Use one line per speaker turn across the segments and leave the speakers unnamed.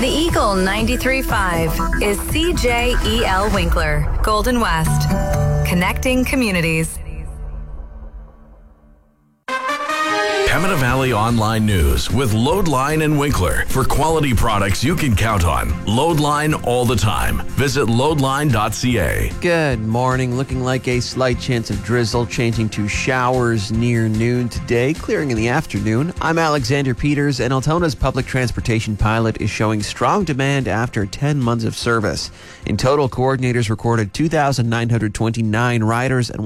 The Eagle 93.5 is CJEL Winkler, Golden West, connecting communities.
Pembina Valley Online News with Loadline and Winkler. For quality products you can count on. Loadline all the time. Visit loadline.ca.
Good morning. Looking like a slight chance of drizzle, changing to showers near noon today, clearing in the afternoon. I'm Alexander Peters, and Altona's public transportation pilot is showing strong demand after 10 months of service. In total, coordinators recorded 2,929 riders and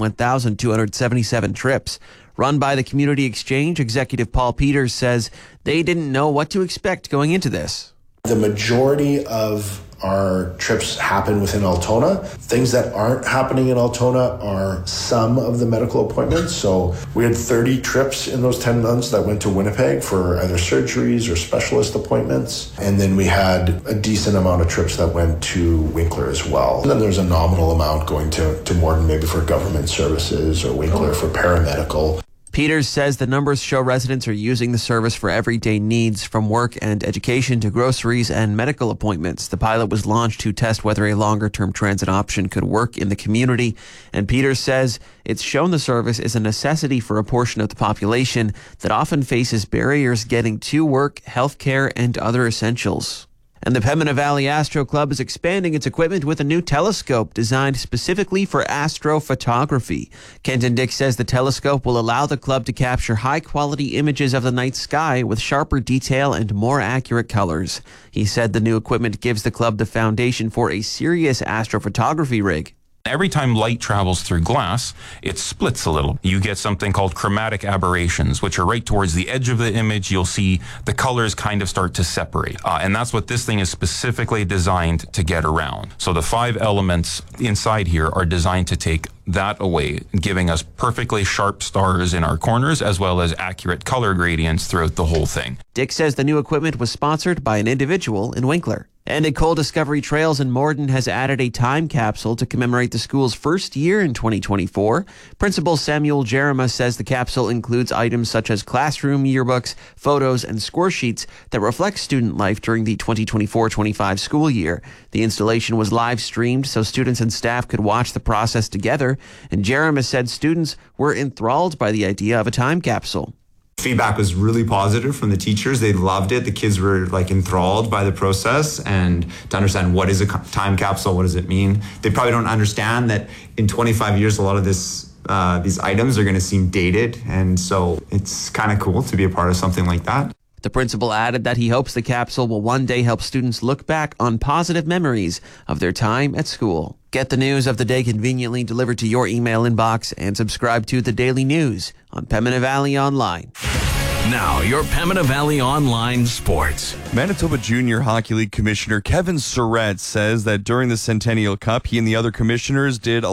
1,277 trips. Run by the Community Exchange, Executive Paul Peters says they didn't know what to expect going into this.
The majority of our trips happen within Altona. Things that aren't happening in Altona are some of the medical appointments. So we had 30 trips in those 10 months that went to Winnipeg for either surgeries or specialist appointments. And then we had a decent amount of trips that went to Winkler as well. And then there's a nominal amount going to Morden, maybe for government services, or Winkler for paramedical.
Peters says the numbers show residents are using the service for everyday needs, from work and education to groceries and medical appointments. The pilot was launched to test whether a longer-term transit option could work in the community, and Peters says it's shown the service is a necessity for a portion of the population that often faces barriers getting to work, healthcare, and other essentials. And the Pembina Valley Astro Club is expanding its equipment with a new telescope designed specifically for astrophotography. Kenton Dick says the telescope will allow the club to capture high-quality images of the night sky with sharper detail and more accurate colors. He said the new equipment gives the club the foundation for a serious astrophotography rig.
Every time light travels through glass, it splits a little. You get something called chromatic aberrations, which are right towards the edge of the image. You'll see the colors kind of start to separate. And that's what this thing is specifically designed to get around. So the 5 elements inside here are designed to take that away, giving us perfectly sharp stars in our corners as well as accurate color gradients throughout the whole thing.
Dick says the new equipment was sponsored by an individual in Winkler. And a Coal Discovery Trails in Morden has added a time capsule to commemorate the school's first year in 2024. Principal Samuel Jeremiah says the capsule includes items such as classroom yearbooks, photos, and score sheets that reflect student life during the 2024-25 school year. The installation was live streamed so students and staff could watch the process together, and Jeremiah said students were enthralled by the idea of a time capsule.
Feedback was really positive from the teachers. They loved it. The kids were enthralled by the process, and to understand what is a time capsule, what does it mean. They probably don't understand that in 25 years, a lot of these items are going to seem dated. And so it's kind of cool to be a part of something like that.
The principal added that he hopes the capsule will one day help students look back on positive memories of their time at school. Get the news of the day conveniently delivered to your email inbox and subscribe to the Daily News on Pembina Valley Online.
Now, your Pembina Valley Online Sports.
Manitoba Junior Hockey League Commissioner Kevin Surratt says that during the Centennial Cup, he and the other commissioners did a